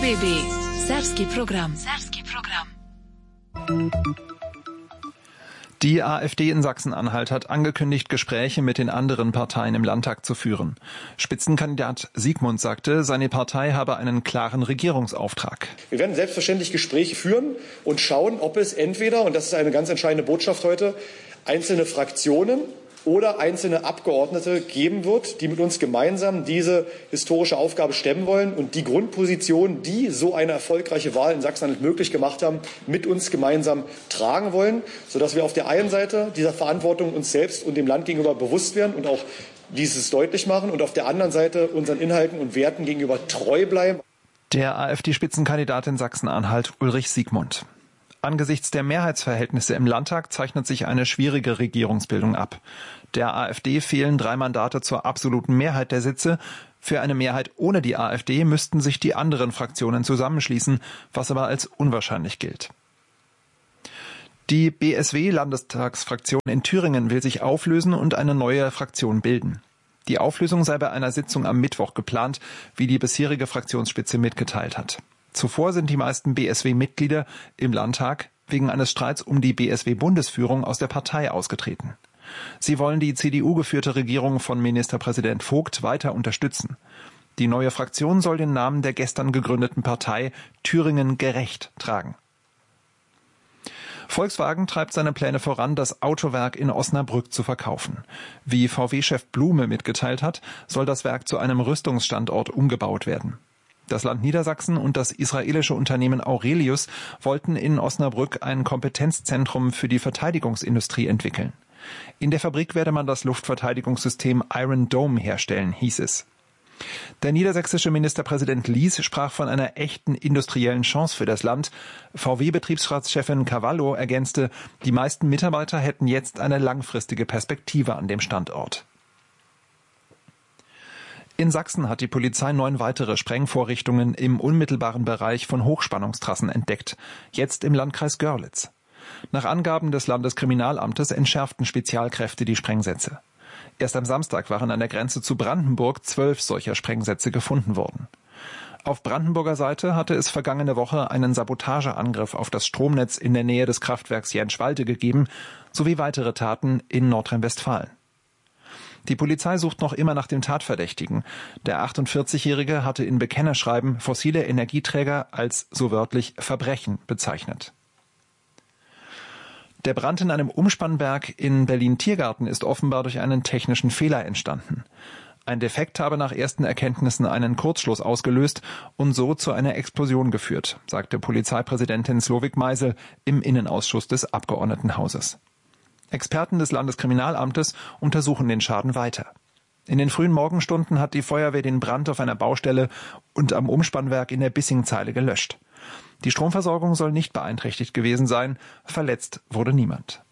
RBB Serbski program. Die AfD in Sachsen-Anhalt hat angekündigt, Gespräche mit den anderen Parteien im Landtag zu führen. Spitzenkandidat Sigmund sagte, seine Partei habe einen klaren Regierungsauftrag. Wir werden selbstverständlich Gespräche führen und schauen, ob es entweder, und das ist eine ganz entscheidende Botschaft heute, einzelne Fraktionen oder einzelne Abgeordnete geben wird, die mit uns gemeinsam diese historische Aufgabe stemmen wollen und die Grundposition, die so eine erfolgreiche Wahl in Sachsen-Anhalt möglich gemacht haben, mit uns gemeinsam tragen wollen, sodass wir auf der einen Seite dieser Verantwortung uns selbst und dem Land gegenüber bewusst werden und auch dieses deutlich machen und auf der anderen Seite unseren Inhalten und Werten gegenüber treu bleiben. Der AfD-Spitzenkandidat in Sachsen-Anhalt Ulrich Sigmund. Angesichts der Mehrheitsverhältnisse im Landtag zeichnet sich eine schwierige Regierungsbildung ab. Der AfD fehlen 3 Mandate zur absoluten Mehrheit der Sitze. Für eine Mehrheit ohne die AfD müssten sich die anderen Fraktionen zusammenschließen, was aber als unwahrscheinlich gilt. Die BSW-Landestagsfraktion in Thüringen will sich auflösen und eine neue Fraktion bilden. Die Auflösung sei bei einer Sitzung am Mittwoch geplant, wie die bisherige Fraktionsspitze mitgeteilt hat. Zuvor sind die meisten BSW-Mitglieder im Landtag wegen eines Streits um die BSW-Bundesführung aus der Partei ausgetreten. Sie wollen die CDU-geführte Regierung von Ministerpräsident Vogt weiter unterstützen. Die neue Fraktion soll den Namen der gestern gegründeten Partei Thüringen gerecht tragen. Volkswagen treibt seine Pläne voran, das Autowerk in Osnabrück zu verkaufen. Wie VW-Chef Blume mitgeteilt hat, soll das Werk zu einem Rüstungsstandort umgebaut werden. Das Land Niedersachsen und das israelische Unternehmen Aurelius wollten in Osnabrück ein Kompetenzzentrum für die Verteidigungsindustrie entwickeln. In der Fabrik werde man das Luftverteidigungssystem Iron Dome herstellen, hieß es. Der niedersächsische Ministerpräsident Lies sprach von einer echten industriellen Chance für das Land. VW-Betriebsratschefin Cavallo ergänzte, die meisten Mitarbeiter hätten jetzt eine langfristige Perspektive an dem Standort. In Sachsen hat die Polizei 9 weitere Sprengvorrichtungen im unmittelbaren Bereich von Hochspannungstrassen entdeckt, jetzt im Landkreis Görlitz. Nach Angaben des Landeskriminalamtes entschärften Spezialkräfte die Sprengsätze. Erst am Samstag waren an der Grenze zu Brandenburg 12 solcher Sprengsätze gefunden worden. Auf Brandenburger Seite hatte es vergangene Woche einen Sabotageangriff auf das Stromnetz in der Nähe des Kraftwerks Jenschwalde gegeben, sowie weitere Taten in Nordrhein-Westfalen. Die Polizei sucht noch immer nach dem Tatverdächtigen. Der 48-Jährige hatte in Bekennerschreiben fossile Energieträger als, so wörtlich, Verbrechen bezeichnet. Der Brand in einem Umspannwerk in Berlin-Tiergarten ist offenbar durch einen technischen Fehler entstanden. Ein Defekt habe nach ersten Erkenntnissen einen Kurzschluss ausgelöst und so zu einer Explosion geführt, sagte Polizeipräsidentin Slowik Meisel im Innenausschuss des Abgeordnetenhauses. Experten des Landeskriminalamtes untersuchen den Schaden weiter. In den frühen Morgenstunden hat die Feuerwehr den Brand auf einer Baustelle und am Umspannwerk in der Bissingzeile gelöscht. Die Stromversorgung soll nicht beeinträchtigt gewesen sein, verletzt wurde niemand.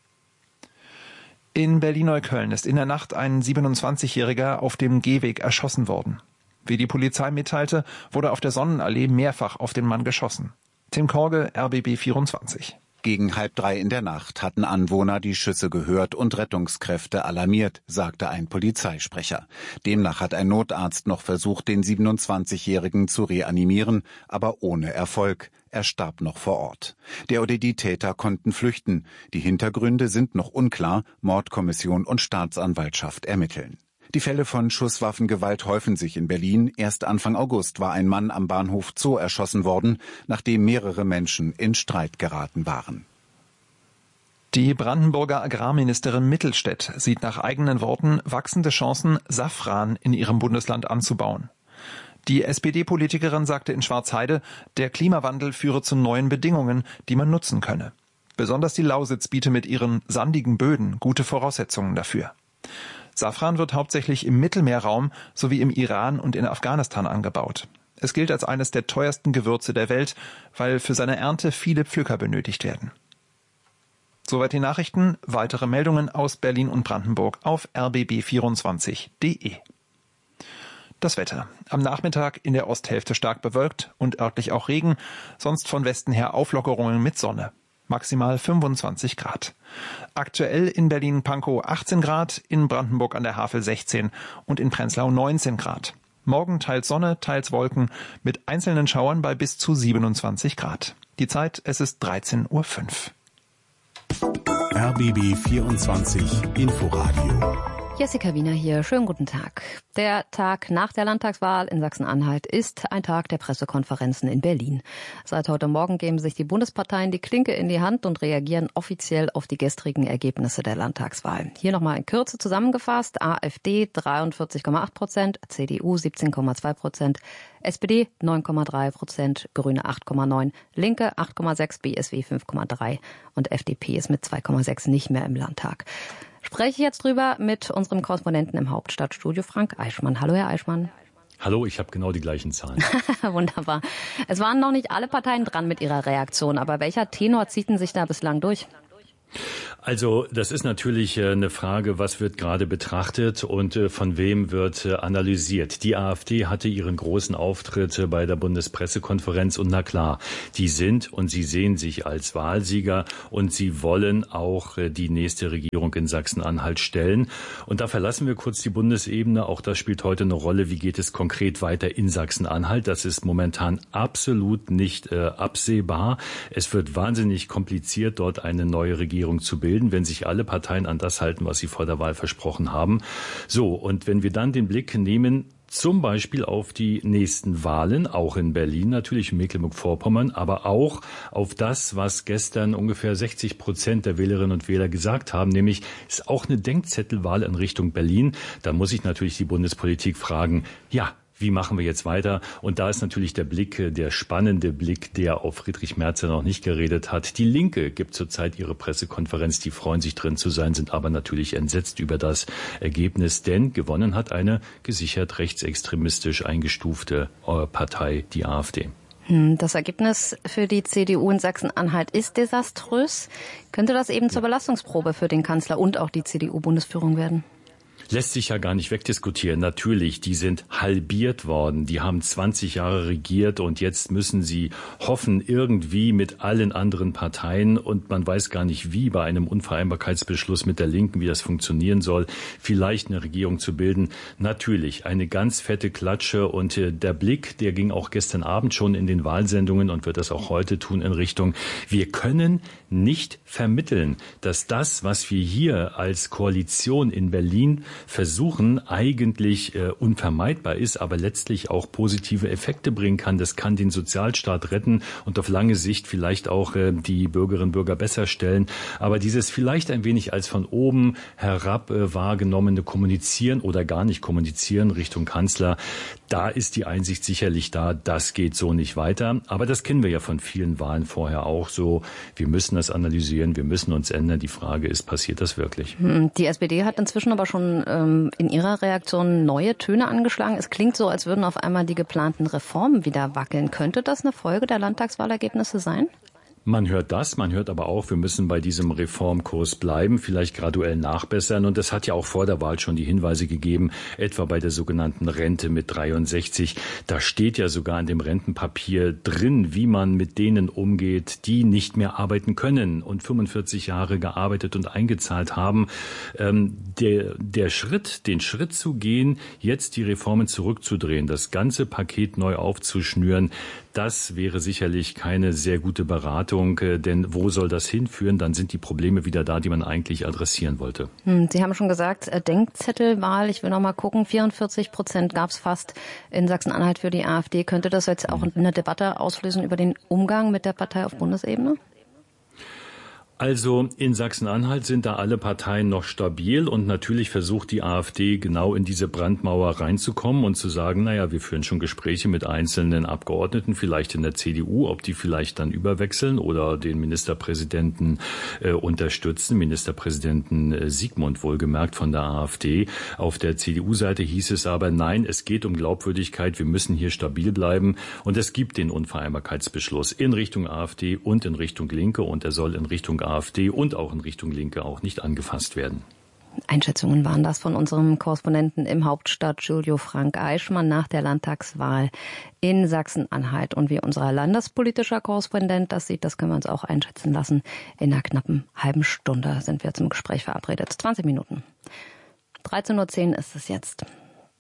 In Berlin-Neukölln ist in der Nacht ein 27-Jähriger auf dem Gehweg erschossen worden. Wie die Polizei mitteilte, wurde auf der Sonnenallee mehrfach auf den Mann geschossen. Tim Korge, RBB 24. Gegen 2:30 in der Nacht hatten Anwohner die Schüsse gehört und Rettungskräfte alarmiert, sagte ein Polizeisprecher. Demnach hat ein Notarzt noch versucht, den 27-Jährigen zu reanimieren, aber ohne Erfolg. Er starb noch vor Ort. Der oder die Täter konnten flüchten. Die Hintergründe sind noch unklar. Mordkommission und Staatsanwaltschaft ermitteln. Die Fälle von Schusswaffengewalt häufen sich in Berlin. Erst Anfang August war ein Mann am Bahnhof Zoo erschossen worden, nachdem mehrere Menschen in Streit geraten waren. Die Brandenburger Agrarministerin Mittelstädt sieht nach eigenen Worten wachsende Chancen, Safran in ihrem Bundesland anzubauen. Die SPD-Politikerin sagte in Schwarzheide, der Klimawandel führe zu neuen Bedingungen, die man nutzen könne. Besonders die Lausitz biete mit ihren sandigen Böden gute Voraussetzungen dafür. Safran wird hauptsächlich im Mittelmeerraum sowie im Iran und in Afghanistan angebaut. Es gilt als eines der teuersten Gewürze der Welt, weil für seine Ernte viele Pflücker benötigt werden. Soweit die Nachrichten. Weitere Meldungen aus Berlin und Brandenburg auf rbb24.de. Das Wetter. Am Nachmittag in der Osthälfte stark bewölkt und örtlich auch Regen, sonst von Westen her Auflockerungen mit Sonne. Maximal 25 Grad. Aktuell in Berlin-Pankow 18 Grad, in Brandenburg an der Havel 16 und in Prenzlau 19 Grad. Morgen teils Sonne, teils Wolken mit einzelnen Schauern bei bis zu 27 Grad. Die Zeit, es ist 13:05 Uhr. RBB 24 Inforadio. Jessica Wiener hier. Schönen guten Tag. Der Tag nach der Landtagswahl in Sachsen-Anhalt ist ein Tag der Pressekonferenzen in Berlin. Seit heute Morgen geben sich die Bundesparteien die Klinke in die Hand und reagieren offiziell auf die gestrigen Ergebnisse der Landtagswahl. Hier nochmal in Kürze zusammengefasst. AfD 43,8%, CDU 17,2%, SPD 9,3%, Grüne 8,9%, Linke 8,6%, BSW 5,3% und FDP ist mit 2,6% nicht mehr im Landtag. Spreche ich jetzt drüber mit unserem Korrespondenten im Hauptstadtstudio, Frank Eichmann. Hallo, Herr Eichmann. Hallo, ich habe genau die gleichen Zahlen. Wunderbar. Es waren noch nicht alle Parteien dran mit ihrer Reaktion, aber welcher Tenor zieht denn sich da bislang durch? Also das ist natürlich eine Frage, was wird gerade betrachtet und von wem wird analysiert. Die AfD hatte ihren großen Auftritt bei der Bundespressekonferenz und na klar, die sind und sie sehen sich als Wahlsieger und sie wollen auch die nächste Regierung in Sachsen-Anhalt stellen. Und da verlassen wir kurz die Bundesebene. Auch das spielt heute eine Rolle. Wie geht es konkret weiter in Sachsen-Anhalt? Das ist momentan absolut nicht absehbar. Es wird wahnsinnig kompliziert, dort eine neue Regierung zu bilden, wenn sich alle Parteien an das halten, was sie vor der Wahl versprochen haben. So, und wenn wir dann den Blick nehmen, zum Beispiel auf die nächsten Wahlen, auch in Berlin, natürlich in Mecklenburg-Vorpommern, aber auch auf das, was gestern ungefähr 60% der Wählerinnen und Wähler gesagt haben, nämlich ist auch eine Denkzettelwahl in Richtung Berlin. Da muss ich natürlich die Bundespolitik fragen, ja, wie machen wir jetzt weiter? Und da ist natürlich der Blick, der spannende Blick, der auf Friedrich Merz noch nicht geredet hat. Die Linke gibt zurzeit ihre Pressekonferenz. Die freuen sich drin zu sein, sind aber natürlich entsetzt über das Ergebnis. Denn gewonnen hat eine gesichert rechtsextremistisch eingestufte Partei, die AfD. Das Ergebnis für die CDU in Sachsen-Anhalt ist desaströs. Könnte das eben zur Belastungsprobe für den Kanzler und auch die CDU-Bundesführung werden? Lässt sich ja gar nicht wegdiskutieren. Natürlich, die sind halbiert worden. Die haben 20 Jahre regiert und jetzt müssen sie hoffen, irgendwie mit allen anderen Parteien und man weiß gar nicht wie, bei einem Unvereinbarkeitsbeschluss mit der Linken, wie das funktionieren soll, vielleicht eine Regierung zu bilden. Natürlich, eine ganz fette Klatsche und der Blick, der ging auch gestern Abend schon in den Wahlsendungen und wird das auch heute tun in Richtung, wir können nicht vermitteln, dass das, was wir hier als Koalition in Berlin versuchen, eigentlich unvermeidbar ist, aber letztlich auch positive Effekte bringen kann. Das kann den Sozialstaat retten und auf lange Sicht vielleicht auch die Bürgerinnen und Bürger besser stellen. Aber dieses vielleicht ein wenig als von oben herab wahrgenommene Kommunizieren oder gar nicht kommunizieren Richtung Kanzler, da ist die Einsicht sicherlich da, das geht so nicht weiter. Aber das kennen wir ja von vielen Wahlen vorher auch so. Wir müssen das analysieren, wir müssen uns ändern. Die Frage ist, passiert das wirklich? Die SPD hat inzwischen aber schon in ihrer Reaktion neue Töne angeschlagen. Es klingt so, als würden auf einmal die geplanten Reformen wieder wackeln. Könnte das eine Folge der Landtagswahlergebnisse sein? Man hört das, man hört aber auch, wir müssen bei diesem Reformkurs bleiben, vielleicht graduell nachbessern. Und das hat ja auch vor der Wahl schon die Hinweise gegeben, etwa bei der sogenannten Rente mit 63. Da steht ja sogar in dem Rentenpapier drin, wie man mit denen umgeht, die nicht mehr arbeiten können und 45 Jahre gearbeitet und eingezahlt haben. Den Schritt zu gehen, jetzt die Reformen zurückzudrehen, das ganze Paket neu aufzuschnüren, das wäre sicherlich keine sehr gute Beratung, denn wo soll das hinführen? Dann sind die Probleme wieder da, die man eigentlich adressieren wollte. Sie haben schon gesagt, Denkzettelwahl, ich will noch mal gucken, 44% gab es fast in Sachsen-Anhalt für die AfD. Könnte das jetzt auch eine Debatte auslösen über den Umgang mit der Partei auf Bundesebene? Also in Sachsen-Anhalt sind da alle Parteien noch stabil und natürlich versucht die AfD genau in diese Brandmauer reinzukommen und zu sagen, naja, wir führen schon Gespräche mit einzelnen Abgeordneten, vielleicht in der CDU, ob die vielleicht dann überwechseln oder den Ministerpräsidenten unterstützen, Ministerpräsidenten Siegmund wohlgemerkt von der AfD. Auf der CDU-Seite hieß es aber, nein, es geht um Glaubwürdigkeit, wir müssen hier stabil bleiben und es gibt den Unvereinbarkeitsbeschluss in Richtung AfD und in Richtung Linke und er soll in Richtung AfD und auch in Richtung Linke auch nicht angefasst werden. Einschätzungen waren das von unserem Korrespondenten im Hauptstadtstudio Frank Eichmann nach der Landtagswahl in Sachsen-Anhalt. Und wie unser landespolitischer Korrespondent das sieht, das können wir uns auch einschätzen lassen. In einer knappen halben Stunde sind wir zum Gespräch verabredet. 20 Minuten. 13:10 Uhr ist es jetzt.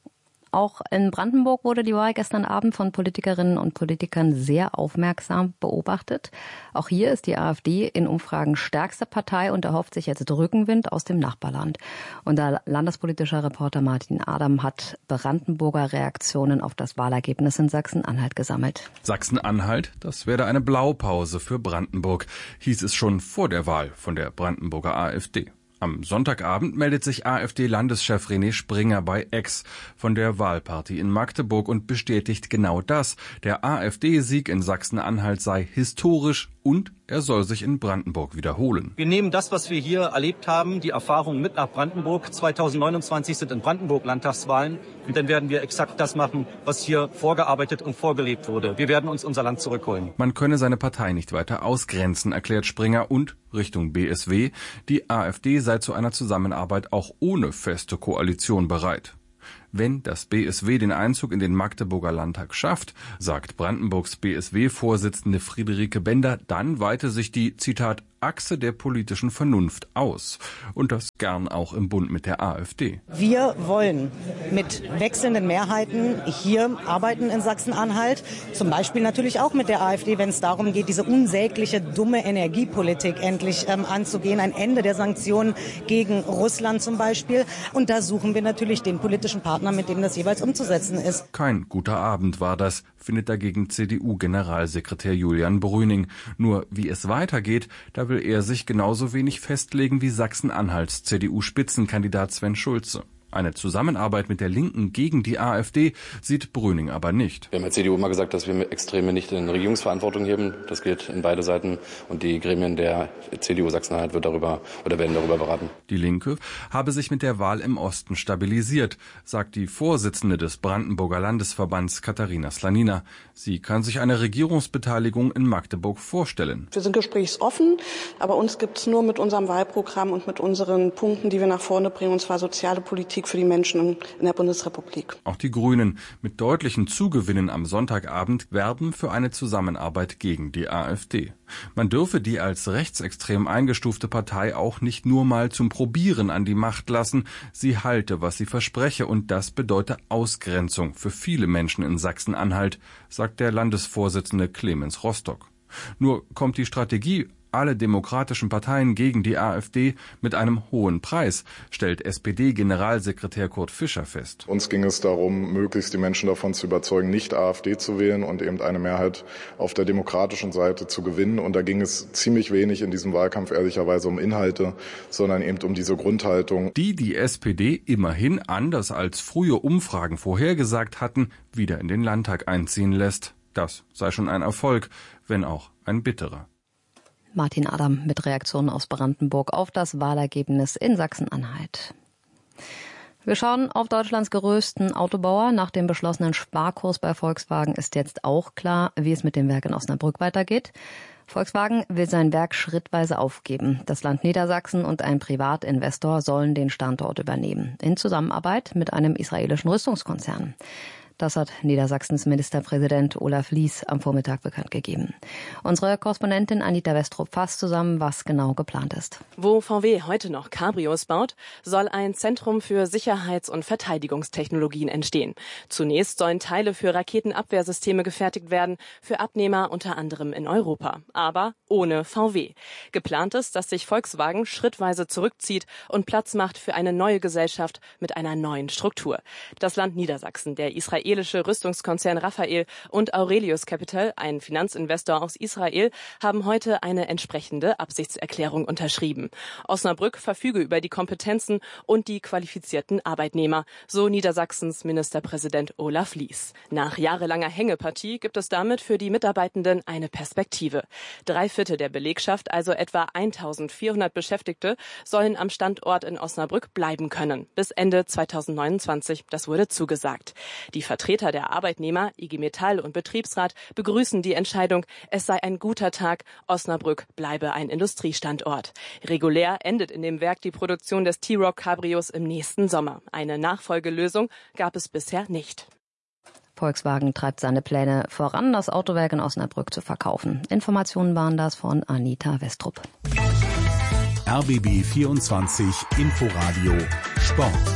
Auch in Brandenburg wurde die Wahl gestern Abend von Politikerinnen und Politikern sehr aufmerksam beobachtet. Auch hier ist die AfD in Umfragen stärkste Partei und erhofft sich jetzt Rückenwind aus dem Nachbarland. Unser landespolitischer Reporter Martin Adam hat Brandenburger Reaktionen auf das Wahlergebnis in Sachsen-Anhalt gesammelt. Sachsen-Anhalt, das werde eine Blaupause für Brandenburg, hieß es schon vor der Wahl von der Brandenburger AfD. Am Sonntagabend meldet sich AfD-Landeschef René Springer bei X von der Wahlparty in Magdeburg und bestätigt genau das. Der AfD-Sieg in Sachsen-Anhalt sei historisch und er soll sich in Brandenburg wiederholen. Wir nehmen das, was wir hier erlebt haben, die Erfahrungen mit nach Brandenburg. 2029 sind in Brandenburg Landtagswahlen und dann werden wir exakt das machen, was hier vorgearbeitet und vorgelebt wurde. Wir werden uns unser Land zurückholen. Man könne seine Partei nicht weiter ausgrenzen, erklärt Springer und Richtung BSW, die AfD sei zu einer Zusammenarbeit auch ohne feste Koalition bereit. Wenn das BSW den Einzug in den Magdeburger Landtag schafft, sagt Brandenburgs BSW-Vorsitzende Friederike Bender, dann weite sich die, Zitat, Achse der politischen Vernunft aus. Und das gern auch im Bund mit der AfD. Wir wollen mit wechselnden Mehrheiten hier arbeiten in Sachsen-Anhalt. Zum Beispiel natürlich auch mit der AfD, wenn es darum geht, diese unsägliche, dumme Energiepolitik endlich anzugehen. Ein Ende der Sanktionen gegen Russland zum Beispiel. Und da suchen wir natürlich den politischen Partner, mit dem das jeweils umzusetzen ist. Kein guter Abend war das, findet dagegen CDU-Generalsekretär Julian Brüning. Nur wie es weitergeht, da will er sich genauso wenig festlegen wie Sachsen-Anhalts CDU-Spitzenkandidat Sven Schulze. Eine Zusammenarbeit mit der Linken gegen die AfD sieht Brüning aber nicht. Wir haben als CDU immer gesagt, dass wir Extreme nicht in Regierungsverantwortung heben. Das gilt in beide Seiten. Und die Gremien der CDU Sachsen-Anhalt werden darüber beraten. Die Linke habe sich mit der Wahl im Osten stabilisiert, sagt die Vorsitzende des Brandenburger Landesverbands Katharina Slanina. Sie kann sich eine Regierungsbeteiligung in Magdeburg vorstellen. Wir sind gesprächsoffen, aber uns gibt es nur mit unserem Wahlprogramm und mit unseren Punkten, die wir nach vorne bringen, und zwar soziale Politik für die Menschen in der Bundesrepublik. Auch die Grünen mit deutlichen Zugewinnen am Sonntagabend werben für eine Zusammenarbeit gegen die AfD. Man dürfe die als rechtsextrem eingestufte Partei auch nicht nur mal zum Probieren an die Macht lassen. Sie halte, was sie verspreche, und das bedeute Ausgrenzung für viele Menschen in Sachsen-Anhalt, sagt der Landesvorsitzende Clemens Rostock. Nur kommt die Strategie, alle demokratischen Parteien gegen die AfD, mit einem hohen Preis, stellt SPD-Generalsekretär Kurt Fischer fest. Uns ging es darum, möglichst die Menschen davon zu überzeugen, nicht AfD zu wählen und eben eine Mehrheit auf der demokratischen Seite zu gewinnen. Und da ging es ziemlich wenig in diesem Wahlkampf ehrlicherweise um Inhalte, sondern eben um diese Grundhaltung. Die SPD immerhin, anders als frühe Umfragen vorhergesagt hatten, wieder in den Landtag einziehen lässt. Das sei schon ein Erfolg, wenn auch ein bitterer. Martin Adam mit Reaktionen aus Brandenburg auf das Wahlergebnis in Sachsen-Anhalt. Wir schauen auf Deutschlands größten Autobauer. Nach dem beschlossenen Sparkurs bei Volkswagen ist jetzt auch klar, wie es mit dem Werk in Osnabrück weitergeht. Volkswagen will sein Werk schrittweise aufgeben. Das Land Niedersachsen und ein Privatinvestor sollen den Standort übernehmen, in Zusammenarbeit mit einem israelischen Rüstungskonzern. Das hat Niedersachsens Ministerpräsident Olaf Lies am Vormittag bekannt gegeben. Unsere Korrespondentin Anita Westrup fasst zusammen, was genau geplant ist. Wo VW heute noch Cabrios baut, soll ein Zentrum für Sicherheits- und Verteidigungstechnologien entstehen. Zunächst sollen Teile für Raketenabwehrsysteme gefertigt werden, für Abnehmer unter anderem in Europa, aber ohne VW. Geplant ist, dass sich Volkswagen schrittweise zurückzieht und Platz macht für eine neue Gesellschaft mit einer neuen Struktur. Das Land Niedersachsen, der israelische Rüstungskonzern Rafael und Aurelius Capital, ein Finanzinvestor aus Israel, haben heute eine entsprechende Absichtserklärung unterschrieben. Osnabrück verfüge über die Kompetenzen und die qualifizierten Arbeitnehmer, so Niedersachsens Ministerpräsident Olaf Lies. Nach jahrelanger Hängepartie gibt es damit für die Mitarbeitenden eine Perspektive. 3/4 der Belegschaft, also etwa 1400 Beschäftigte, sollen am Standort in Osnabrück bleiben können. Bis Ende 2029, das wurde zugesagt. Die Vertreter der Arbeitnehmer, IG Metall und Betriebsrat begrüßen die Entscheidung, es sei ein guter Tag, Osnabrück bleibe ein Industriestandort. Regulär endet in dem Werk die Produktion des T-Roc Cabrios im nächsten Sommer. Eine Nachfolgelösung gab es bisher nicht. Volkswagen treibt seine Pläne voran, das Autowerk in Osnabrück zu verkaufen. Informationen waren das von Anita Westrup. RBB 24 Inforadio Sport.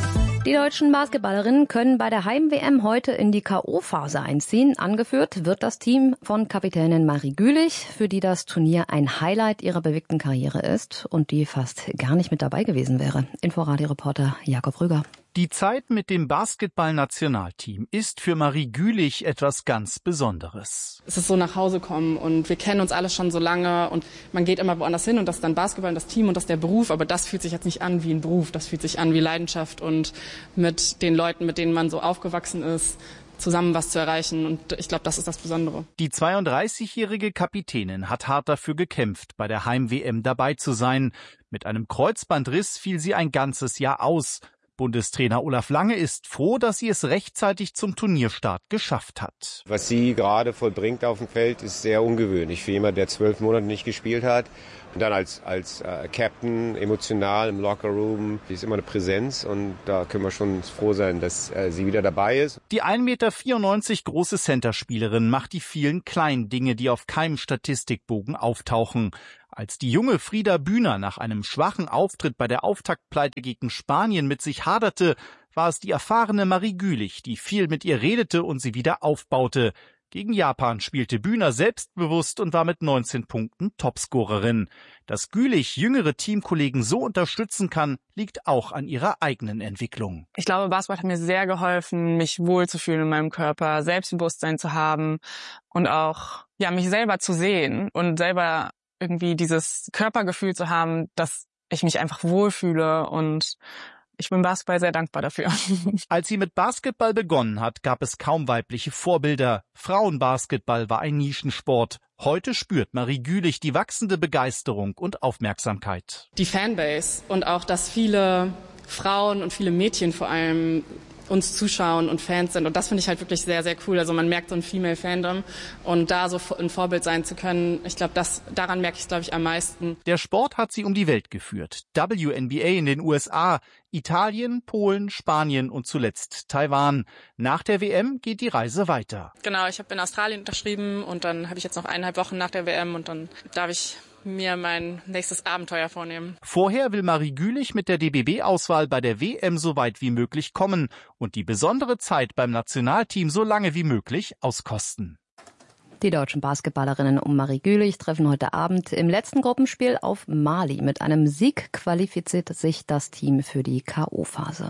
Die deutschen Basketballerinnen können bei der Heim-WM heute in die K.O.-Phase einziehen. Angeführt wird das Team von Kapitänin Marie Gülich, für die das Turnier ein Highlight ihrer bewegten Karriere ist und die fast gar nicht mit dabei gewesen wäre. Inforadio-Reporter Jakob Rüger. Die Zeit mit dem Basketball-Nationalteam ist für Marie Gülich etwas ganz Besonderes. Es ist so nach Hause kommen und wir kennen uns alle schon so lange und man geht immer woanders hin und das ist dann Basketball und das Team und das ist der Beruf, aber das fühlt sich jetzt nicht an wie ein Beruf, das fühlt sich an wie Leidenschaft und mit den Leuten, mit denen man so aufgewachsen ist, zusammen was zu erreichen und ich glaube, das ist das Besondere. Die 32-jährige Kapitänin hat hart dafür gekämpft, bei der Heim-WM dabei zu sein. Mit einem Kreuzbandriss fiel sie ein ganzes Jahr aus. Bundestrainer Olaf Lange ist froh, dass sie es rechtzeitig zum Turnierstart geschafft hat. Was sie gerade vollbringt auf dem Feld, ist sehr ungewöhnlich für jemanden, der 12 Monate nicht gespielt hat. Und dann als Captain, emotional im Lockerroom, die ist immer eine Präsenz und da können wir schon froh sein, dass sie wieder dabei ist. Die 1,94 Meter große Centerspielerin macht die vielen kleinen Dinge, die auf keinem Statistikbogen auftauchen. Als die junge Frieda Bühner nach einem schwachen Auftritt bei der Auftaktpleite gegen Spanien mit sich haderte, war es die erfahrene Marie Gülich, die viel mit ihr redete und sie wieder aufbaute. Gegen Japan spielte Bühner selbstbewusst und war mit 19 Punkten Topscorerin. Dass Gülich jüngere Teamkollegen so unterstützen kann, liegt auch an ihrer eigenen Entwicklung. Ich glaube, Basketball hat mir sehr geholfen, mich wohlzufühlen in meinem Körper, Selbstbewusstsein zu haben und auch mich selber zu sehen und selber irgendwie dieses Körpergefühl zu haben, dass ich mich einfach wohlfühle und ich bin Basketball sehr dankbar dafür. Als sie mit Basketball begonnen hat, gab es kaum weibliche Vorbilder. Frauenbasketball war ein Nischensport. Heute spürt Marie Gülich die wachsende Begeisterung und Aufmerksamkeit. Die Fanbase und auch, dass viele Frauen und viele Mädchen vor allem uns zuschauen und Fans sind. Und das finde ich halt wirklich sehr, sehr cool. Also man merkt so ein Female Fandom und da so ein Vorbild sein zu können, ich glaube, daran merke ich es, glaube ich, am meisten. Der Sport hat sie um die Welt geführt. WNBA in den USA, Italien, Polen, Spanien und zuletzt Taiwan. Nach der WM geht die Reise weiter. Genau, ich habe in Australien unterschrieben und dann habe ich jetzt noch 1,5 Wochen nach der WM und dann darf ich mir mein nächstes Abenteuer vornehmen. Vorher will Marie Gülich mit der DBB-Auswahl bei der WM so weit wie möglich kommen und die besondere Zeit beim Nationalteam so lange wie möglich auskosten. Die deutschen Basketballerinnen um Marie Gülich treffen heute Abend im letzten Gruppenspiel auf Mali. Mit einem Sieg qualifiziert sich das Team für die K.O.-Phase.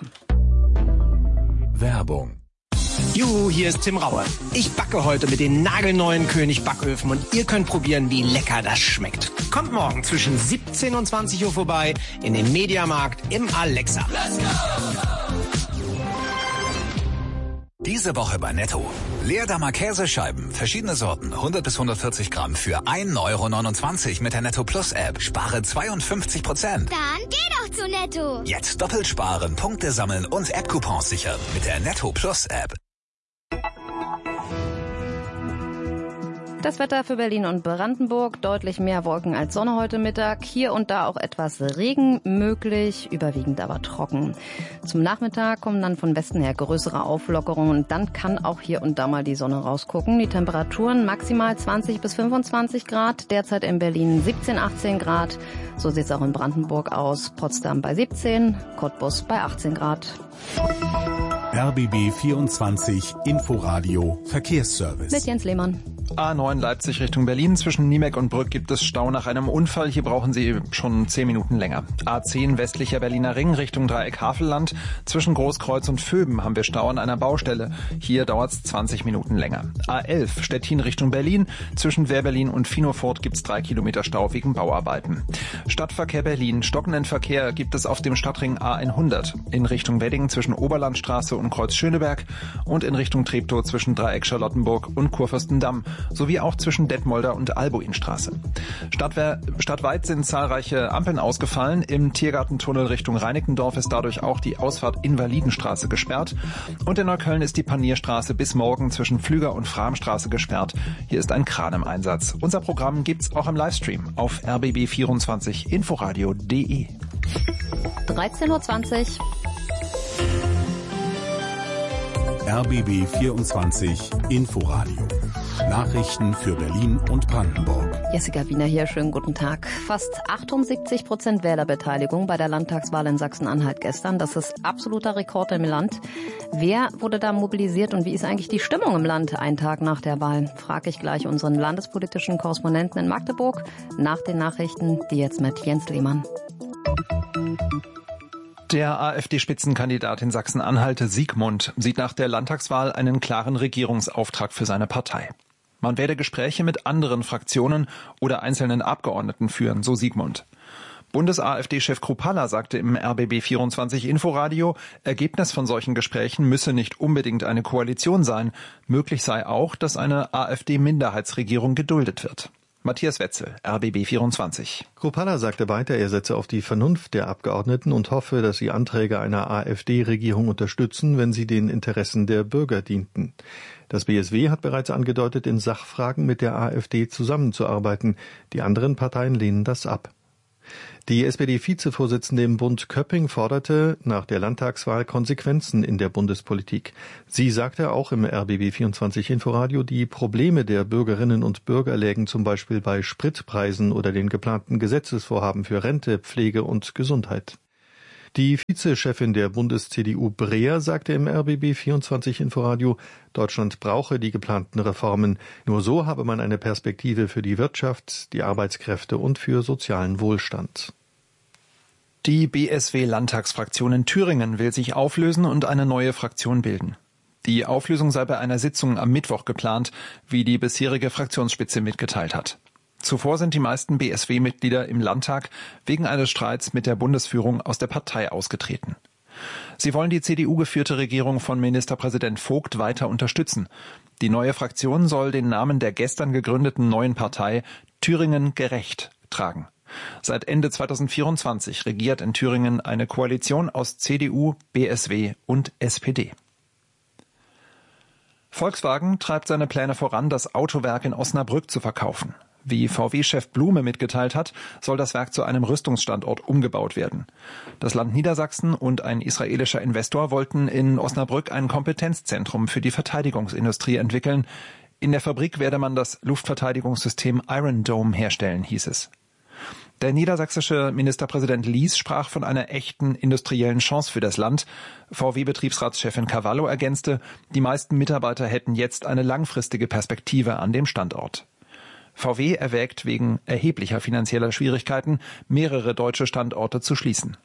Werbung. Juhu, hier ist Tim Raue. Ich backe heute mit den nagelneuen König Backöfen und ihr könnt probieren, wie lecker das schmeckt. Kommt morgen zwischen 17 und 20 Uhr vorbei in den Mediamarkt im Alexa. Let's go! Diese Woche bei Netto. Leerdammer Käsescheiben, verschiedene Sorten, 100 bis 140 Gramm für 1,29 € mit der Netto Plus App. Spare 52%. Dann geh doch zu Netto. Jetzt doppelt sparen, Punkte sammeln und App-Coupons sichern mit der Netto Plus App. Das Wetter für Berlin und Brandenburg, deutlich mehr Wolken als Sonne heute Mittag. Hier und da auch etwas Regen möglich, überwiegend aber trocken. Zum Nachmittag kommen dann von Westen her größere Auflockerungen und dann kann auch hier und da mal die Sonne rausgucken. Die Temperaturen maximal 20 bis 25 Grad, derzeit in Berlin 17, 18 Grad. So sieht es auch in Brandenburg aus. Potsdam bei 17, Cottbus bei 18 Grad. RBB 24 Inforadio Verkehrsservice. Mit Jens Lehmann. A9 Leipzig Richtung Berlin. Zwischen Niemek und Brück gibt es Stau nach einem Unfall. Hier brauchen Sie schon 10 Minuten länger. A10 westlicher Berliner Ring Richtung Dreieck Havelland. Zwischen Großkreuz und Vöben haben wir Stau an einer Baustelle. Hier dauert es 20 Minuten länger. A11 Stettin Richtung Berlin. Zwischen Wehrberlin und Finofurt gibt es 3 Kilometer Stau wegen Bauarbeiten. Stadtverkehr Berlin. Stockenden Verkehr gibt es auf dem Stadtring A100. In Richtung Wedding zwischen Oberlandstraße und Kreuz Schöneberg und in Richtung Treptow zwischen Dreieck Charlottenburg und Kurfürstendamm sowie auch zwischen Detmolder und Albuinstraße. Stadtweit sind zahlreiche Ampeln ausgefallen. Im Tiergartentunnel Richtung Reinickendorf ist dadurch auch die Ausfahrt Invalidenstraße gesperrt. Und in Neukölln ist die Panierstraße bis morgen zwischen Pflüger und Framstraße gesperrt. Hier ist ein Kran im Einsatz. Unser Programm gibt's auch im Livestream auf rbb24inforadio.de. 13:20 Uhr. RBB 24 Inforadio Nachrichten für Berlin und Brandenburg. Jessica Wiener hier, schönen guten Tag. Fast 78% Wählerbeteiligung bei der Landtagswahl in Sachsen-Anhalt gestern. Das ist absoluter Rekord im Land. Wer wurde da mobilisiert und wie ist eigentlich die Stimmung im Land einen Tag nach der Wahl? Frage ich gleich unseren landespolitischen Korrespondenten in Magdeburg nach den Nachrichten, die jetzt mit Jens Lehmann. Der AfD-Spitzenkandidat in Sachsen-Anhalt, Siegmund, sieht nach der Landtagswahl einen klaren Regierungsauftrag für seine Partei. Man werde Gespräche mit anderen Fraktionen oder einzelnen Abgeordneten führen, so Siegmund. Bundes-AfD-Chef Kruppalla sagte im RBB24 Inforadio, Ergebnis von solchen Gesprächen müsse nicht unbedingt eine Koalition sein. Möglich sei auch, dass eine AfD-Minderheitsregierung geduldet wird. Matthias Wetzel, RBB24. Kruppalla sagte weiter, er setze auf die Vernunft der Abgeordneten und hoffe, dass sie Anträge einer AfD-Regierung unterstützen, wenn sie den Interessen der Bürger dienten. Das BSW hat bereits angedeutet, in Sachfragen mit der AfD zusammenzuarbeiten. Die anderen Parteien lehnen das ab. Die SPD-Vizevorsitzende im Bund Köpping forderte nach der Landtagswahl Konsequenzen in der Bundespolitik. Sie sagte auch im RBB24 Inforadio, die Probleme der Bürgerinnen und Bürger lägen zum Beispiel bei Spritpreisen oder den geplanten Gesetzesvorhaben für Rente, Pflege und Gesundheit. Die Vizechefin der Bundes-CDU Breer sagte im RBB24 Inforadio, Deutschland brauche die geplanten Reformen. Nur so habe man eine Perspektive für die Wirtschaft, die Arbeitskräfte und für sozialen Wohlstand. Die BSW-Landtagsfraktion in Thüringen will sich auflösen und eine neue Fraktion bilden. Die Auflösung sei bei einer Sitzung am Mittwoch geplant, wie die bisherige Fraktionsspitze mitgeteilt hat. Zuvor sind die meisten BSW-Mitglieder im Landtag wegen eines Streits mit der Bundesführung aus der Partei ausgetreten. Sie wollen die CDU-geführte Regierung von Ministerpräsident Vogt weiter unterstützen. Die neue Fraktion soll den Namen der gestern gegründeten neuen Partei Thüringen gerecht tragen. Seit Ende 2024 regiert in Thüringen eine Koalition aus CDU, BSW und SPD. Volkswagen treibt seine Pläne voran, das Autowerk in Osnabrück zu verkaufen. Wie VW-Chef Blume mitgeteilt hat, soll das Werk zu einem Rüstungsstandort umgebaut werden. Das Land Niedersachsen und ein israelischer Investor wollten in Osnabrück ein Kompetenzzentrum für die Verteidigungsindustrie entwickeln. In der Fabrik werde man das Luftverteidigungssystem Iron Dome herstellen, hieß es. Der niedersächsische Ministerpräsident Lies sprach von einer echten industriellen Chance für das Land. VW-Betriebsratschefin Cavallo ergänzte, die meisten Mitarbeiter hätten jetzt eine langfristige Perspektive an dem Standort. VW erwägt wegen erheblicher finanzieller Schwierigkeiten, mehrere deutsche Standorte zu schließen.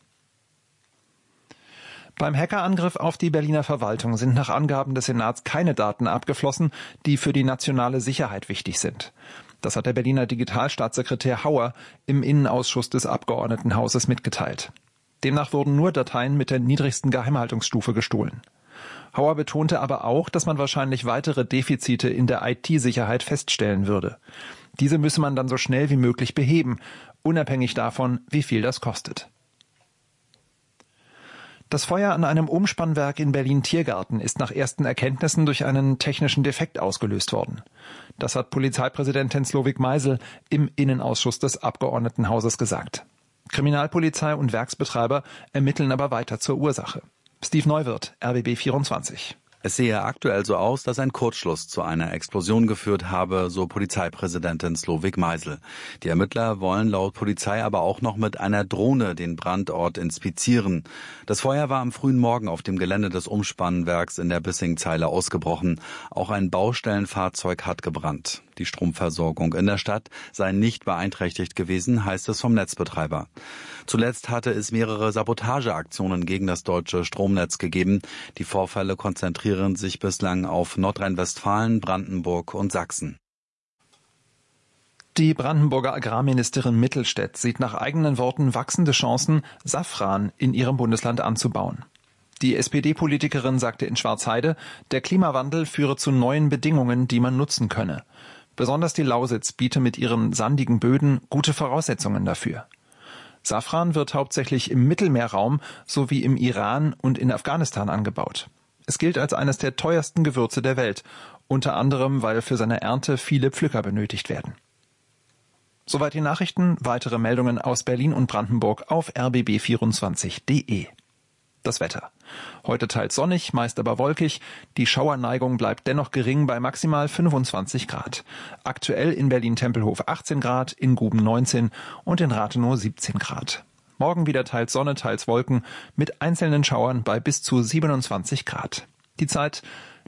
Beim Hackerangriff auf die Berliner Verwaltung sind nach Angaben des Senats keine Daten abgeflossen, die für die nationale Sicherheit wichtig sind. Das hat der Berliner Digitalstaatssekretär Hauer im Innenausschuss des Abgeordnetenhauses mitgeteilt. Demnach wurden nur Dateien mit der niedrigsten Geheimhaltungsstufe gestohlen. Hauer betonte aber auch, dass man wahrscheinlich weitere Defizite in der IT-Sicherheit feststellen würde. Diese müsse man dann so schnell wie möglich beheben, unabhängig davon, wie viel das kostet. Das Feuer an einem Umspannwerk in Berlin-Tiergarten ist nach ersten Erkenntnissen durch einen technischen Defekt ausgelöst worden. Das hat Polizeipräsidentin Slowik Meisel im Innenausschuss des Abgeordnetenhauses gesagt. Kriminalpolizei und Werksbetreiber ermitteln aber weiter zur Ursache. Steve Neuwirth, RBB24. Es sehe aktuell so aus, dass ein Kurzschluss zu einer Explosion geführt habe, so Polizeipräsidentin Slowik Meisel. Die Ermittler wollen laut Polizei aber auch noch mit einer Drohne den Brandort inspizieren. Das Feuer war am frühen Morgen auf dem Gelände des Umspannwerks in der Bissingzeile ausgebrochen. Auch ein Baustellenfahrzeug hat gebrannt. Die Stromversorgung in der Stadt sei nicht beeinträchtigt gewesen, heißt es vom Netzbetreiber. Zuletzt hatte es mehrere Sabotageaktionen gegen das deutsche Stromnetz gegeben. Die Vorfälle konzentrieren sich bislang auf Nordrhein-Westfalen, Brandenburg und Sachsen. Die Brandenburger Agrarministerin Mittelstädt sieht nach eigenen Worten wachsende Chancen, Safran in ihrem Bundesland anzubauen. Die SPD-Politikerin sagte in Schwarzheide, der Klimawandel führe zu neuen Bedingungen, die man nutzen könne. Besonders die Lausitz biete mit ihren sandigen Böden gute Voraussetzungen dafür. Safran wird hauptsächlich im Mittelmeerraum sowie im Iran und in Afghanistan angebaut. Es gilt als eines der teuersten Gewürze der Welt, unter anderem, weil für seine Ernte viele Pflücker benötigt werden. Soweit die Nachrichten, weitere Meldungen aus Berlin und Brandenburg auf rbb24.de. Das Wetter. Heute teils sonnig, meist aber wolkig. Die Schauerneigung bleibt dennoch gering bei maximal 25 Grad. Aktuell in Berlin-Tempelhof 18 Grad, in Guben 19 und in Rathenow 17 Grad. Morgen wieder teils Sonne, teils Wolken mit einzelnen Schauern bei bis zu 27 Grad. Die Zeit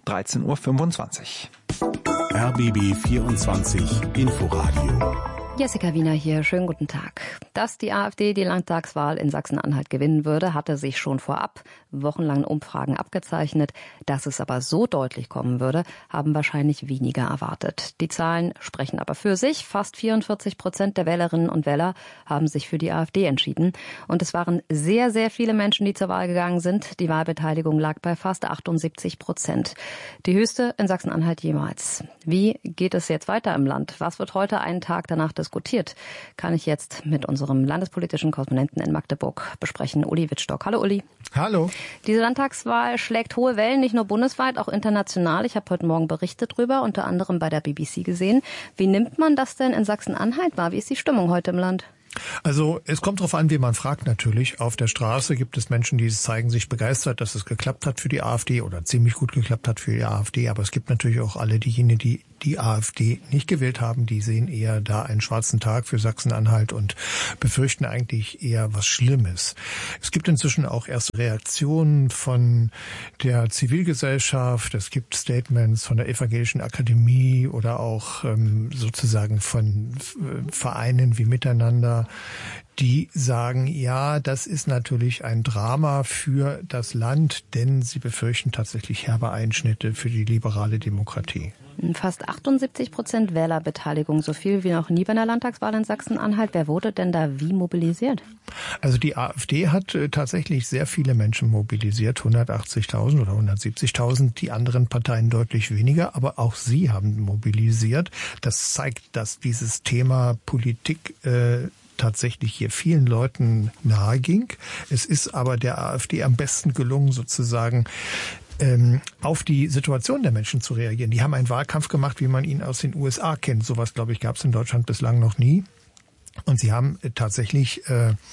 13.25 Uhr. RBB 24 Inforadio. Jessica Wiener hier, schönen guten Tag. Dass die AfD die Landtagswahl in Sachsen-Anhalt gewinnen würde, hatte sich schon vorab wochenlangen Umfragen abgezeichnet. Dass es aber so deutlich kommen würde, haben wahrscheinlich weniger erwartet. Die Zahlen sprechen aber für sich. Fast 44% der Wählerinnen und Wähler haben sich für die AfD entschieden. Und es waren sehr, sehr viele Menschen, die zur Wahl gegangen sind. Die Wahlbeteiligung lag bei fast 78%. Die höchste in Sachsen-Anhalt jemals. Wie geht es jetzt weiter im Land? Was wird heute einen Tag danach diskutiert? Kann ich jetzt mit unserem landespolitischen Korrespondenten in Magdeburg besprechen, Uli Wittstock. Hallo Uli. Hallo. Diese Landtagswahl schlägt hohe Wellen, nicht nur bundesweit, auch international. Ich habe heute Morgen berichtet drüber, unter anderem bei der BBC gesehen. Wie nimmt man das denn in Sachsen-Anhalt wahr? Wie ist die Stimmung heute im Land? Also es kommt darauf an, wen man fragt natürlich. Auf der Straße gibt es Menschen, die zeigen sich begeistert, dass es geklappt hat für die AfD oder ziemlich gut geklappt hat für die AfD. Aber es gibt natürlich auch alle diejenigen, die die AfD nicht gewählt haben. Die sehen eher da einen schwarzen Tag für Sachsen-Anhalt und befürchten eigentlich eher was Schlimmes. Es gibt inzwischen auch erste Reaktionen von der Zivilgesellschaft. Es gibt Statements von der Evangelischen Akademie oder auch sozusagen von Vereinen wie Miteinander, die sagen, ja, das ist natürlich ein Drama für das Land, denn sie befürchten tatsächlich herbe Einschnitte für die liberale Demokratie. Fast 78% Wählerbeteiligung, so viel wie noch nie bei einer Landtagswahl in Sachsen-Anhalt. Wer wurde denn da wie mobilisiert? Also die AfD hat tatsächlich sehr viele Menschen mobilisiert, 180.000 oder 170.000, die anderen Parteien deutlich weniger, aber auch sie haben mobilisiert. Das zeigt, dass dieses Thema Politik tatsächlich hier vielen Leuten nahe ging. Es ist aber der AfD am besten gelungen, sozusagen auf die Situation der Menschen zu reagieren. Die haben einen Wahlkampf gemacht, wie man ihn aus den USA kennt. Sowas, glaube ich, gab es in Deutschland bislang noch nie. Und sie haben tatsächlich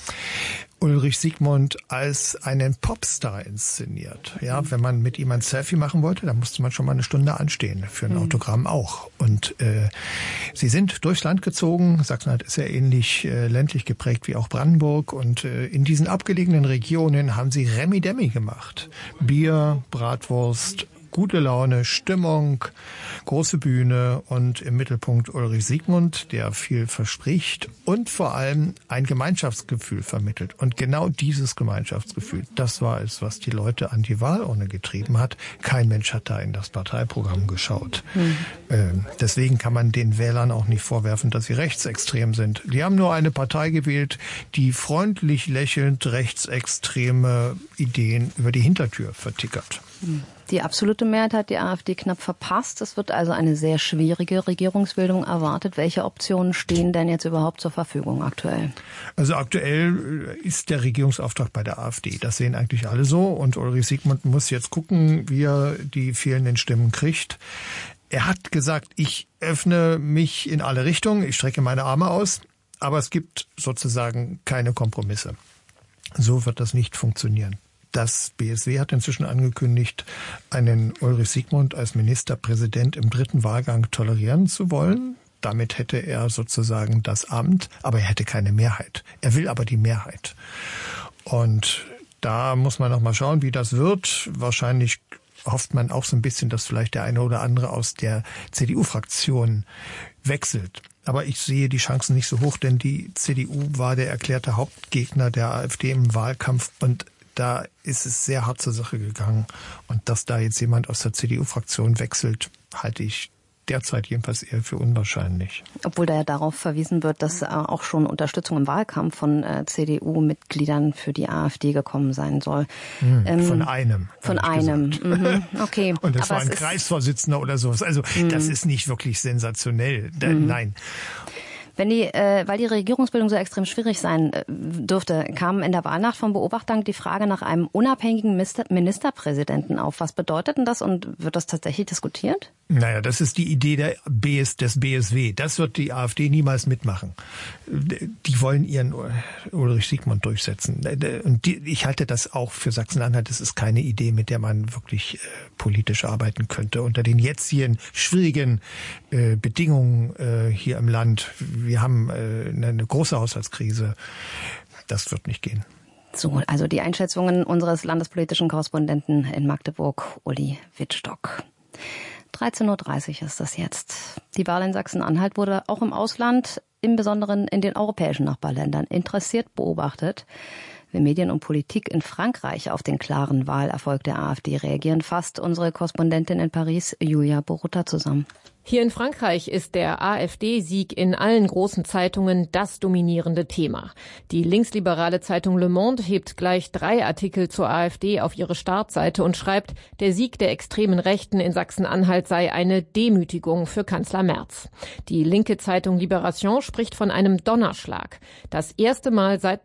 Ulrich Siegmund als einen Popstar inszeniert. Ja, wenn man mit ihm ein Selfie machen wollte, dann musste man schon mal eine Stunde anstehen, für ein Autogramm auch. Und sie sind durchs Land gezogen. Sachsen-Anhalt ist ja ähnlich ländlich geprägt wie auch Brandenburg. Und in diesen abgelegenen Regionen haben sie Remi-Demi gemacht. Bier, Bratwurst, gute Laune, Stimmung, große Bühne und im Mittelpunkt Ulrich Siegmund, der viel verspricht und vor allem ein Gemeinschaftsgefühl vermittelt. Und genau dieses Gemeinschaftsgefühl, das war es, was die Leute an die Wahlurne getrieben hat. Kein Mensch hat da in das Parteiprogramm geschaut. Deswegen kann man den Wählern auch nicht vorwerfen, dass sie rechtsextrem sind. Die haben nur eine Partei gewählt, die freundlich lächelnd rechtsextreme Ideen über die Hintertür vertickert. Die absolute Mehrheit hat die AfD knapp verpasst. Es wird also eine sehr schwierige Regierungsbildung erwartet. Welche Optionen stehen denn jetzt überhaupt zur Verfügung aktuell? Also aktuell ist der Regierungsauftrag bei der AfD. Das sehen eigentlich alle so. Und Ulrich Siegmund muss jetzt gucken, wie er die fehlenden Stimmen kriegt. Er hat gesagt, ich öffne mich in alle Richtungen, ich strecke meine Arme aus. Aber es gibt sozusagen keine Kompromisse. So wird das nicht funktionieren. Das BSW hat inzwischen angekündigt, einen Ulrich Siegmund als Ministerpräsident im dritten Wahlgang tolerieren zu wollen. Damit hätte er sozusagen das Amt, aber er hätte keine Mehrheit. Er will aber die Mehrheit. Und da muss man noch mal schauen, wie das wird. Wahrscheinlich hofft man auch so ein bisschen, dass vielleicht der eine oder andere aus der CDU-Fraktion wechselt. Aber ich sehe die Chancen nicht so hoch, denn die CDU war der erklärte Hauptgegner der AfD im Wahlkampf und da ist es sehr hart zur Sache gegangen. Und dass da jetzt jemand aus der CDU-Fraktion wechselt, halte ich derzeit jedenfalls eher für unwahrscheinlich. Obwohl da ja darauf verwiesen wird, dass auch schon Unterstützung im Wahlkampf von CDU-Mitgliedern für die AfD gekommen sein soll. Von einem. Von einem. Okay. Und das war ein Kreisvorsitzender oder sowas. Also das ist nicht wirklich sensationell. Nein. Weil die Regierungsbildung so extrem schwierig sein dürfte, kam in der Wahlnacht von Beobachtern die Frage nach einem unabhängigen Ministerpräsidenten auf. Was bedeutet denn das und wird das tatsächlich diskutiert? Naja, das ist die Idee des BSW. Das wird die AfD niemals mitmachen. Die wollen ihren Ulrich Siegmund durchsetzen. Und ich halte das auch für Sachsen-Anhalt. Das ist keine Idee, mit der man wirklich politisch arbeiten könnte. Unter den jetzigen schwierigen Bedingungen hier im Land. Wir haben eine große Haushaltskrise. Das wird nicht gehen. So, also die Einschätzungen unseres landespolitischen Korrespondenten in Magdeburg, Uli Wittstock. 13.30 Uhr ist das jetzt. Die Wahl in Sachsen-Anhalt wurde auch im Ausland, im Besonderen in den europäischen Nachbarländern, interessiert beobachtet. Wie Medien und Politik in Frankreich auf den klaren Wahlerfolg der AfD reagieren, fasst unsere Korrespondentin in Paris, Julia Borutta, zusammen. Hier in Frankreich ist der AfD-Sieg in allen großen Zeitungen das dominierende Thema. Die linksliberale Zeitung Le Monde hebt gleich 3 Artikel zur AfD auf ihre Startseite und schreibt, der Sieg der extremen Rechten in Sachsen-Anhalt sei eine Demütigung für Kanzler Merz. Die linke Zeitung Libération spricht von einem Donnerschlag. Das erste Mal seit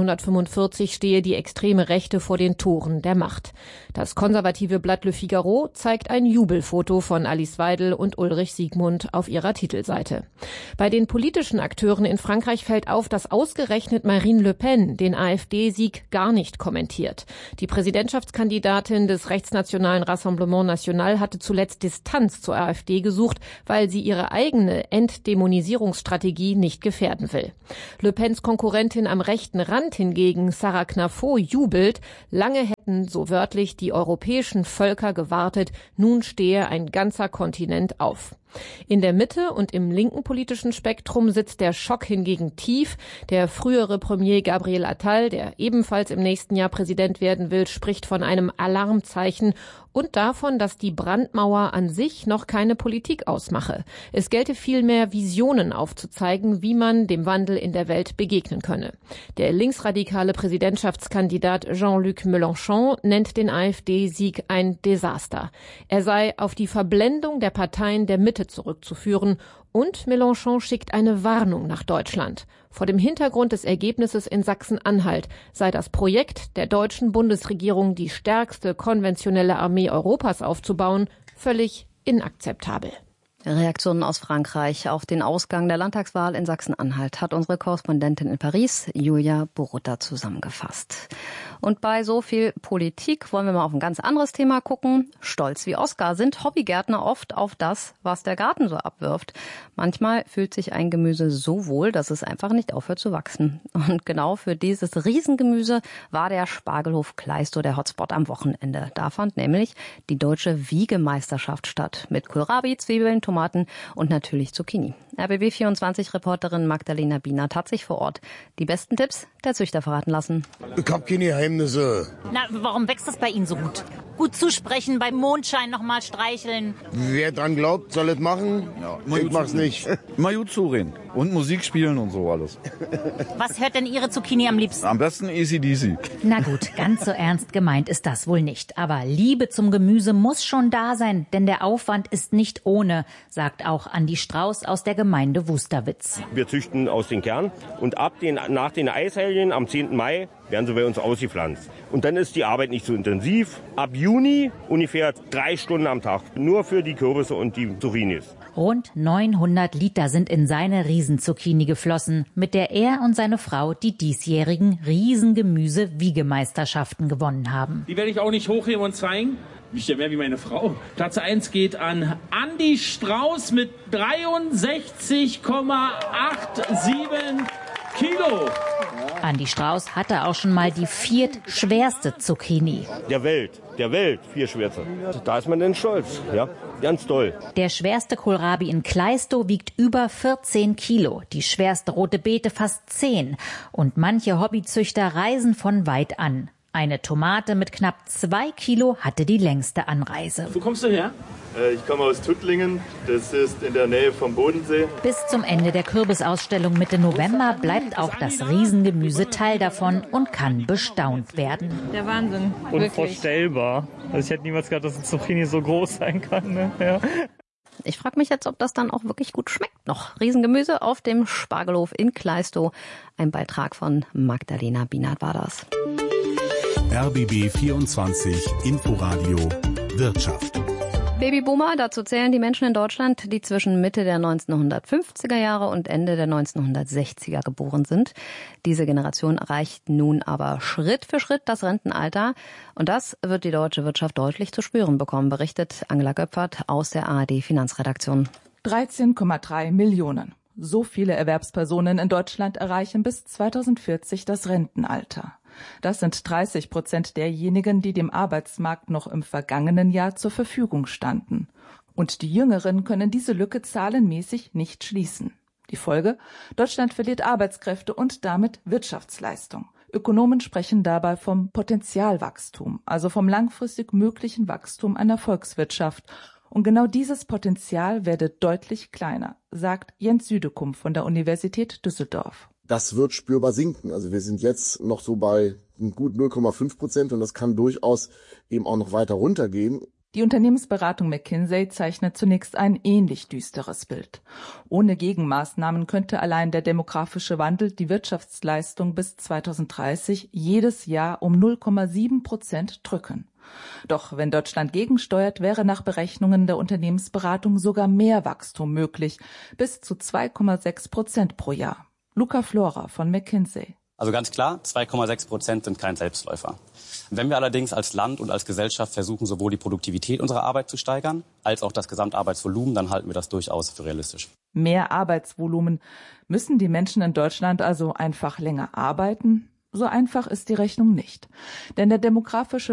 1945 stehe die extreme Rechte vor den Toren der Macht. Das konservative Blatt Le Figaro zeigt ein Jubelfoto von Alice Weidel und Ulrich Siegmund auf ihrer Titelseite. Bei den politischen Akteuren in Frankreich fällt auf, dass ausgerechnet Marine Le Pen den AfD-Sieg gar nicht kommentiert. Die Präsidentschaftskandidatin des rechtsnationalen Rassemblement National hatte zuletzt Distanz zur AfD gesucht, weil sie ihre eigene Entdämonisierungsstrategie nicht gefährden will. Le Pens Konkurrentin am rechten Rand hingegen, Sarah Knafo, jubelt. Lange hätten, so wörtlich, die europäischen Völker gewartet. Nun stehe ein ganzer Kontinent auf. In der Mitte und im linken politischen Spektrum sitzt der Schock hingegen tief. Der frühere Premier Gabriel Attal, der ebenfalls im nächsten Jahr Präsident werden will, spricht von einem Alarmzeichen und davon, dass die Brandmauer an sich noch keine Politik ausmache. Es gelte vielmehr, Visionen aufzuzeigen, wie man dem Wandel in der Welt begegnen könne. Der linksradikale Präsidentschaftskandidat Jean-Luc Mélenchon nennt den AfD-Sieg ein Desaster. Er sei auf die Verblendung der Parteien der Mitte zurückzuführen und Mélenchon schickt eine Warnung nach Deutschland. Vor dem Hintergrund des Ergebnisses in Sachsen-Anhalt sei das Projekt der deutschen Bundesregierung, die stärkste konventionelle Armee Europas aufzubauen, völlig inakzeptabel. Reaktionen aus Frankreich auf den Ausgang der Landtagswahl in Sachsen-Anhalt hat unsere Korrespondentin in Paris, Julia Borutta, zusammengefasst. Und bei so viel Politik wollen wir mal auf ein ganz anderes Thema gucken. Stolz wie Oskar sind Hobbygärtner oft auf das, was der Garten so abwirft. Manchmal fühlt sich ein Gemüse so wohl, dass es einfach nicht aufhört zu wachsen. Und genau für dieses Riesengemüse war der Spargelhof Kleistow der Hotspot am Wochenende. Da fand nämlich die deutsche Wiegemeisterschaft statt. Mit Kohlrabi, Zwiebeln, Tomaten und natürlich Zucchini. RBB24-Reporterin Magdalena Bienert hat sich vor Ort die besten Tipps der Züchter verraten lassen. Ich hab keine Geheimnisse. Na, warum wächst das bei Ihnen so gut? Gut zusprechen, beim Mondschein nochmal streicheln. Wer dran glaubt, soll es machen. Ja, ich mach's nicht. Mal gut zureden und Musik spielen und so alles. Was hört denn Ihre Zucchini am liebsten? Am besten AC/DC. Na gut, ganz so ernst gemeint ist das wohl nicht. Aber Liebe zum Gemüse muss schon da sein, denn der Aufwand ist nicht ohne, sagt auch Andi Strauß aus der Gemeinde Wusterwitz. Wir züchten aus den Kern und nach den Eishelgen am 10. Mai werden sie bei uns ausgepflanzt. Und dann ist die Arbeit nicht so intensiv. Ab Juni ungefähr 3 Stunden am Tag, nur für die Kürbisse und die Zucchinis. Rund 900 Liter sind in seine Riesenzucchini geflossen, mit der er und seine Frau die diesjährigen Riesengemüse-Wiegemeisterschaften gewonnen haben. Die werde ich auch nicht hochheben und zeigen. Nicht mehr wie meine Frau. Platz 1 geht an Andi Strauß mit 63,87 Kilo. Andi Strauß hatte auch schon mal die 4. schwerste Zucchini. Der Welt, 4 schwerste. Da ist man denn stolz, ja, ganz toll. Der schwerste Kohlrabi in Kleistow wiegt über 14 Kilo, die schwerste rote Beete fast 10. Und manche Hobbyzüchter reisen von weit an. Eine Tomate mit knapp 2 Kilo hatte die längste Anreise. Wo kommst du her? Ich komme aus Tuttlingen, das ist in der Nähe vom Bodensee. Bis zum Ende der Kürbisausstellung Mitte November bleibt auch das Riesengemüse Teil davon und kann bestaunt werden. Der Wahnsinn. Unvorstellbar. Also ich hätte niemals gedacht, dass ein Zucchini so groß sein kann. Ne? Ja. Ich frage mich jetzt, ob das dann auch wirklich gut schmeckt noch. Riesengemüse auf dem Spargelhof in Kleistow. Ein Beitrag von Magdalena Bienert war das. RBB 24 Inforadio Wirtschaft. Babyboomer, dazu zählen die Menschen in Deutschland, die zwischen Mitte der 1950er Jahre und Ende der 1960er geboren sind. Diese Generation erreicht nun aber Schritt für Schritt das Rentenalter. Und das wird die deutsche Wirtschaft deutlich zu spüren bekommen, berichtet Angela Göpfert aus der ARD-Finanzredaktion. 13,3 Millionen. So viele Erwerbspersonen in Deutschland erreichen bis 2040 das Rentenalter. Das sind 30% derjenigen, die dem Arbeitsmarkt noch im vergangenen Jahr zur Verfügung standen. Und die Jüngeren können diese Lücke zahlenmäßig nicht schließen. Die Folge? Deutschland verliert Arbeitskräfte und damit Wirtschaftsleistung. Ökonomen sprechen dabei vom Potenzialwachstum, also vom langfristig möglichen Wachstum einer Volkswirtschaft. Und genau dieses Potenzial werde deutlich kleiner, sagt Jens Südekum von der Universität Düsseldorf. Das wird spürbar sinken. Also wir sind jetzt noch so bei gut 0,5% und das kann durchaus eben auch noch weiter runtergehen. Die Unternehmensberatung McKinsey zeichnet zunächst ein ähnlich düsteres Bild. Ohne Gegenmaßnahmen könnte allein der demografische Wandel die Wirtschaftsleistung bis 2030 jedes Jahr um 0,7% drücken. Doch wenn Deutschland gegensteuert, wäre nach Berechnungen der Unternehmensberatung sogar mehr Wachstum möglich, bis zu 2,6% pro Jahr. Luca Flora von McKinsey. Also ganz klar, 2,6% sind kein Selbstläufer. Wenn wir allerdings als Land und als Gesellschaft versuchen, sowohl die Produktivität unserer Arbeit zu steigern, als auch das Gesamtarbeitsvolumen, dann halten wir das durchaus für realistisch. Mehr Arbeitsvolumen. Müssen die Menschen in Deutschland also einfach länger arbeiten? So einfach ist die Rechnung nicht. Denn der demografische